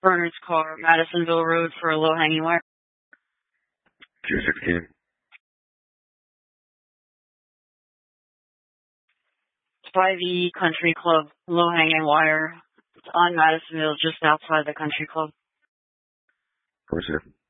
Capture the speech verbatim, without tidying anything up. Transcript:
Bernard's car, Madisonville Road for a low-hanging wire. two sixteen. It's by the Country Club, low-hanging wire. It's on Madisonville, just outside the Country Club. Four zero.